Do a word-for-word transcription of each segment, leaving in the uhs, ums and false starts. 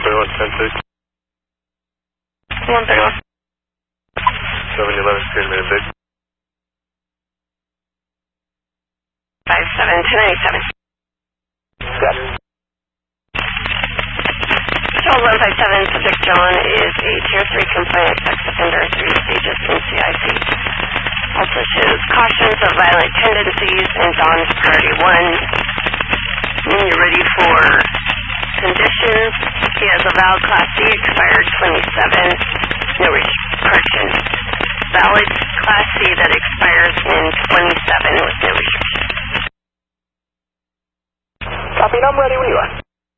thirty-one, ten six. one thirty-one. seven eleven, ten minutes six. five seven, two ninety-seven. Got it. Charles one five seven, subject John is a tier three compliant sex offender, three stages in C I C. Also shows cautions of violent tendencies, and John's priority one. When you're ready for conditions, he has a valid Class C, expired twenty-seven, no restriction. Valid Class C that expires in twenty-seven with no restriction. Copy, I'm ready when you are.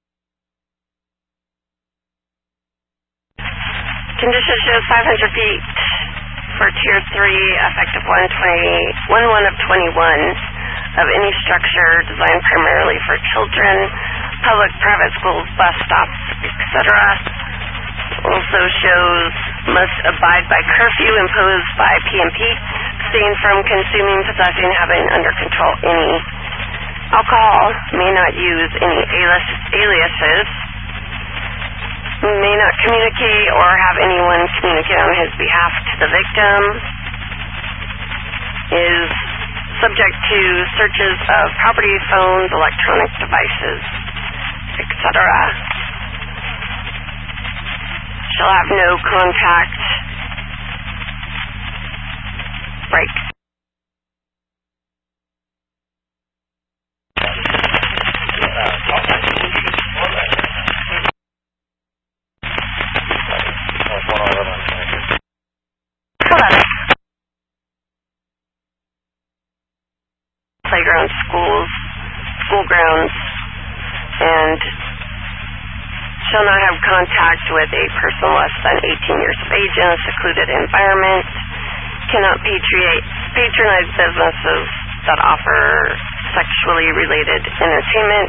Condition shows five hundred feet for Tier three, effective one one of twenty-one, of any structure designed primarily for children, public, private schools, bus stops, et cetera. Also shows must abide by curfew imposed by P M P, abstain from consuming, possessing, having under control any alcohol, may not use any alias, aliases, may not communicate or have anyone communicate on his behalf to the victim, is subject to searches of property, phones, electronic devices, et cetera. Shall have no contact. Break. Playgrounds, schools, school grounds, and shall not have contact with a person less than eighteen years of age in a secluded environment, cannot patriate, patronize businesses that offer sexually related entertainment,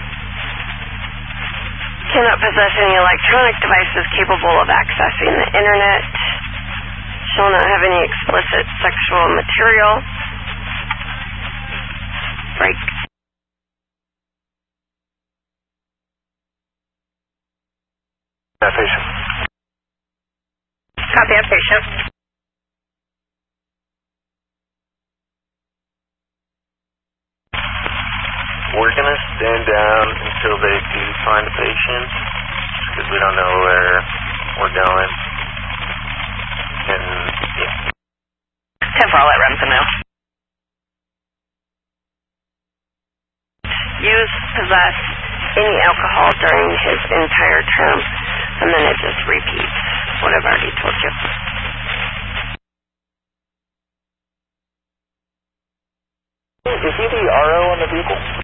cannot possess any electronic devices capable of accessing the internet, shall not have any explicit sexual material. Break. Patient. Copy that, patient. We're going to stand down until they do find a patient, because we don't know where we're going. And, yeah. ten for all, let Remsen know. Use, possess any alcohol during his entire term, and then it just repeats what I've already told you. Is he the R O on the vehicle?